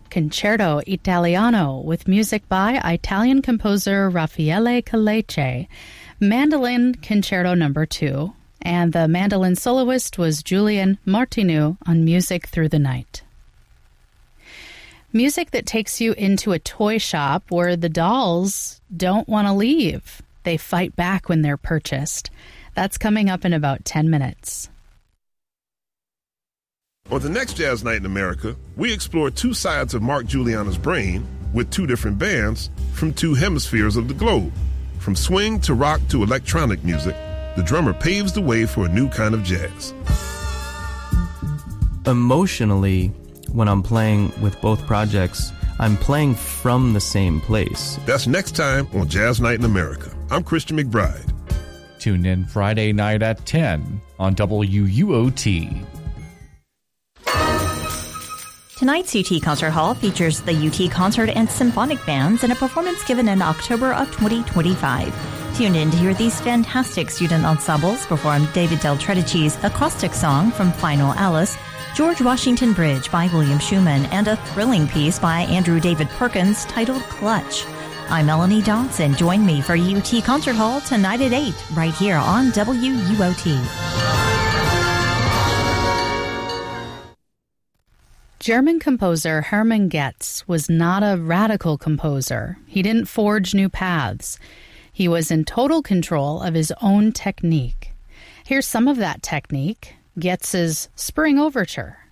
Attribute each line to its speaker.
Speaker 1: Concerto Italiano with music by Italian composer Raffaele Caleche, Mandolin Concerto No. 2, and the mandolin soloist was Julian Martinu on Music Through the Night. Music that takes you into a toy shop where the dolls don't want to leave. They fight back when they're purchased. That's coming up in about 10 minutes.
Speaker 2: On the next Jazz Night in America, we explore two sides of Mark Guiliana's brain with two different bands from two hemispheres of the globe. From swing to rock to electronic music, the drummer paves the way for a new kind of jazz.
Speaker 3: Emotionally, when I'm playing with both projects, I'm playing from the same place.
Speaker 2: That's next time on Jazz Night in America. I'm Christian McBride.
Speaker 4: Tune in Friday night at 10 on WUOT.
Speaker 5: Tonight's UT Concert Hall features the UT Concert and Symphonic Bands in a performance given in October of 2025. Tune in to hear these fantastic student ensembles perform David Del Tredici's Acrostic Song from Final Alice, George Washington Bridge by William Schumann, and a thrilling piece by Andrew David Perkins titled Clutch. I'm Melanie Dodson. Join me for UT Concert Hall tonight at 8, right here on WUOT.
Speaker 1: German composer Hermann Goetz was not a radical composer. He didn't forge new paths. He was in total control of his own technique. Here's some of that technique, Goetz's Spring Overture.